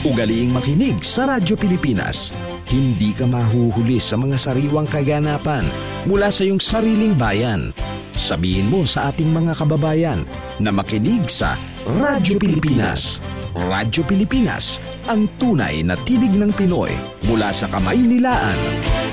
Ugaliing makinig sa Radyo Pilipinas. Hindi ka mahuhuli sa mga sariwang kaganapan mula sa iyong sariling bayan. Sabihin mo sa ating mga kababayan na makinig sa Radyo Pilipinas. Radyo Pilipinas, ang tunay na tinig ng Pinoy mula sa kamay nilaan